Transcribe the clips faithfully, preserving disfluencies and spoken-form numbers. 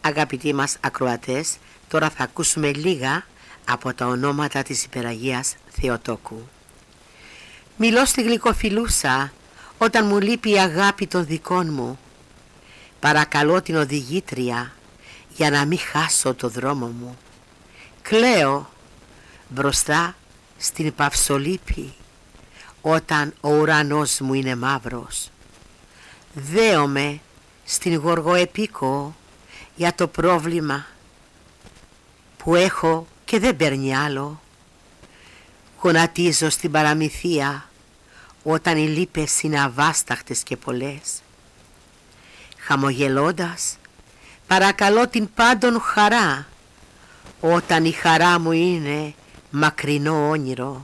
Αγαπητοί μας ακροατές, τώρα θα ακούσουμε λίγα από τα ονόματα της Υπεραγίας Θεοτόκου. Μιλώ στη γλυκοφιλούσα όταν μου λείπει η αγάπη των δικών μου. Παρακαλώ την οδηγήτρια για να μην χάσω το δρόμο μου. Κλαίω μπροστά στην Παυσολύπη όταν ο ουρανός μου είναι μαύρος. Δέομαι στην Γοργοεπίκο για το πρόβλημα που έχω και δεν παίρνει άλλο. Γονατίζω στην Παραμυθία όταν οι λύπες είναι αβάσταχτες και πολλές. Χαμογελώντας παρακαλώ την πάντων χαρά όταν η χαρά μου είναι μακρινό όνειρο.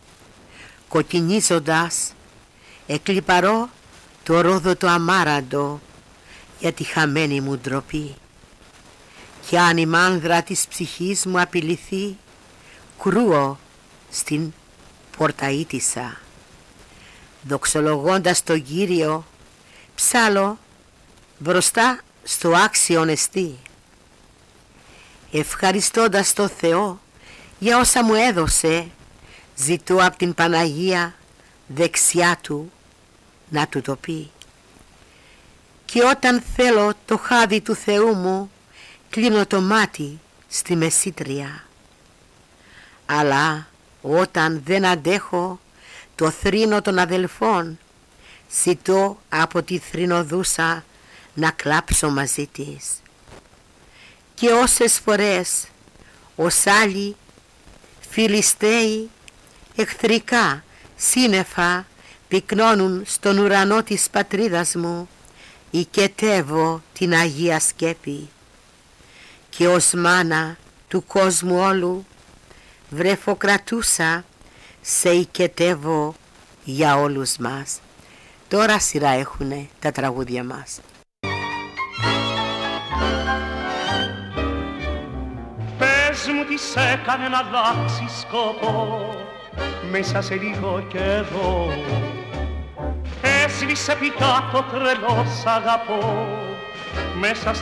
Κοκκινίζοντας εκλιπαρώ το ρόδο το αμάραντο για τη χαμένη μου ντροπή. Κι αν η μάνδρα της ψυχής μου απειληθεί, κρούω στην πορταΐτισσα. Δοξολογώντας τον Κύριο, ψάλω μπροστά στο άξιον εστί. Ευχαριστώντας το Θεό για όσα μου έδωσε, ζητώ απ' την Παναγία δεξιά του να του το πει. Και όταν θέλω το χάδι του Θεού μου, κλείνω το μάτι στη μεσήτρια. Αλλά όταν δεν αντέχω το θρήνο των αδελφών, ζητώ από τη θρηνοδούσα να κλάψω μαζί της. Και όσες φορές ως άλλοι Φιλιστέοι εχθρικά σύννεφα πυκνώνουν στον ουρανό της πατρίδας μου, οικετεύω την Αγία Σκέπη. Και ως μάνα του κόσμου όλου βρεφοκρατούσα σε οικετεύω για όλους μας. Τώρα σειρά έχουνε τα τραγούδια μας. Πες μου τι σ' έκανε να αλλάξεις σκοπό μέσα σε λίγο καιρό. Έσβησε πια το τρελό σ' αγαπώ μέσα